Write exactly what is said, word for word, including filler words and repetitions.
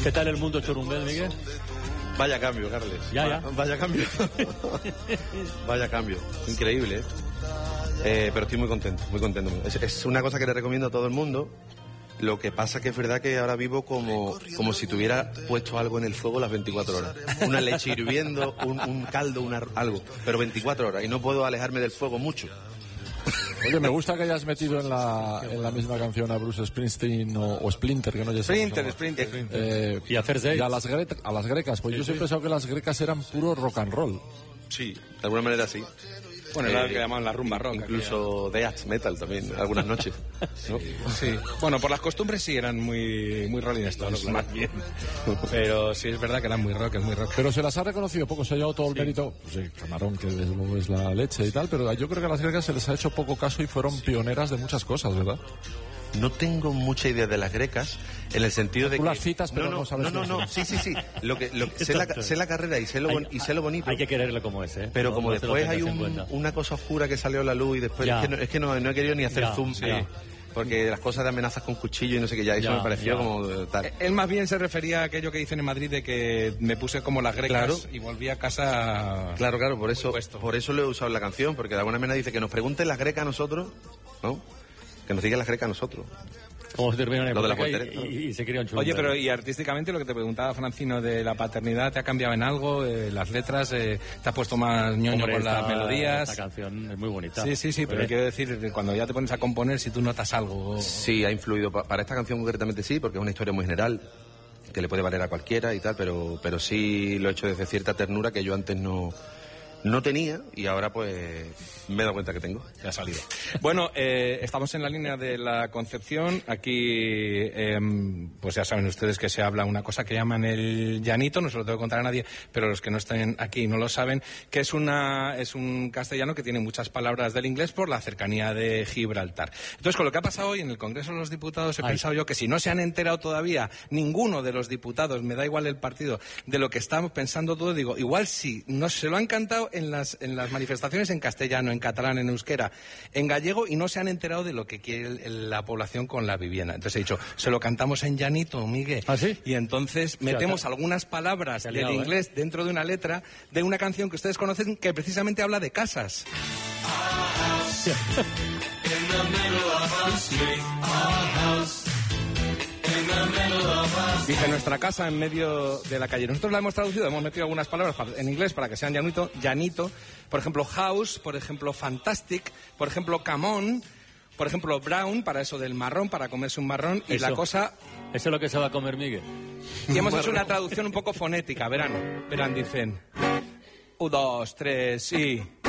¿Qué tal el mundo Chorumbel, Miguel? Vaya cambio, Carles. Ya, ya. Vaya cambio. Vaya cambio. Increíble, ¿eh? Eh, pero estoy muy contento, muy contento. Es, es una cosa que le recomiendo a todo el mundo. Lo que pasa que es verdad que ahora vivo como, como si tuviera puesto algo en el fuego las veinticuatro horas. Una leche hirviendo, un, un caldo, una, algo. Pero veinticuatro horas y no puedo alejarme del fuego mucho. Oye, me gusta que hayas metido en la, en la misma canción a Bruce Springsteen o, o Splinter, que no ya sé. Splinter, Splinter. Eh, y a First Dates. Y a las, gre a las grecas, pues sí, yo siempre he pensado que las grecas eran puro rock and roll. Sí, de alguna manera sí. Bueno, era lo que llamaban la rumba rock. Incluso death metal también, algunas noches, ¿no? Sí. Bueno, por las costumbres sí eran muy, muy Rolling Stones, claro, claro. Más bien. Pero sí es verdad que eran muy rock, es muy rock. Pero se las ha reconocido poco, se ha llevado todo el sí. mérito. Pues sí, Camarón, que desde luego es la leche y tal, pero yo creo que a las grecas se les ha hecho poco caso y fueron pioneras de muchas cosas, ¿verdad? No tengo mucha idea de las grecas en el sentido de Tú que las citas, pero no, no, no sabes. No, no, no, sí, sí, sí. Lo que, lo que sé, la, sé la carrera y sé lo, bon, y sé lo bonito. Hay que quererlo como es, ¿eh? Pero no, como no después hay un, una cosa oscura que salió a la luz y después ya. es que, no, es que no, no he querido ni hacer ya, zoom. sí. Eh, porque las cosas de amenazas con cuchillo y no sé qué ya, eso ya, me pareció ya. como tal. Él más bien se refería a aquello que dicen en Madrid de que me puse como las grecas claro. y volví a casa. Claro, claro, por eso, por eso lo he usado en la canción, porque de alguna manera dice que nos pregunten las grecas a nosotros, ¿no? Que nos digan las grecas a nosotros. Como se terminó en Lo de la y, y, y se crea un chulo. Oye, pero y artísticamente lo que te preguntaba Francino de la paternidad, ¿te ha cambiado en algo? Eh, las letras, eh, ¿te has puesto más ñoño Hombre, con esta, las melodías? Esta canción es muy bonita. Sí, sí, sí, pero, pero quiero decir, cuando ya te pones a componer, si tú notas algo... Sí, ha influido. Para esta canción concretamente sí, porque es una historia muy general, que le puede valer a cualquiera y tal, pero, pero sí lo he hecho desde cierta ternura que yo antes no... No tenía y ahora pues me he dado cuenta que tengo. Ya ha salido. Bueno, eh, estamos en la línea de la Concepción. Aquí, eh, pues ya saben ustedes que se habla una cosa que llaman el llanito, no se lo tengo que contar a nadie, pero los que no están aquí no lo saben, que es, una, es un castellano que tiene muchas palabras del inglés por la cercanía de Gibraltar. Entonces, con lo que ha pasado hoy en el Congreso de los Diputados, he Ay. pensado yo que si no se han enterado todavía ninguno de los diputados, me da igual el partido, de lo que estamos pensando todos, digo, igual si no se lo han cantado en las, en las manifestaciones en castellano, en catalán, en euskera, en gallego y no se han enterado de lo que quiere el, la población con la vivienda. Entonces he dicho, se lo cantamos en llanito, Miguel. ¿Ah, sí? Y entonces sí, metemos acá. algunas palabras del liado, inglés ¿eh? dentro de una letra de una canción que ustedes conocen que precisamente habla de casas. Dice nuestra casa en medio de la calle. Nosotros la hemos traducido, hemos metido algunas palabras en inglés para que sean llanito, llanito. Por ejemplo, house, por ejemplo, fantastic, por ejemplo, come on, por ejemplo, brown, para eso del marrón, para comerse un marrón. Y eso, la cosa... Eso es lo que se va a comer Miguel. Y hemos hecho una traducción un poco fonética, verán. Verán, dicen... Un, dos, tres y...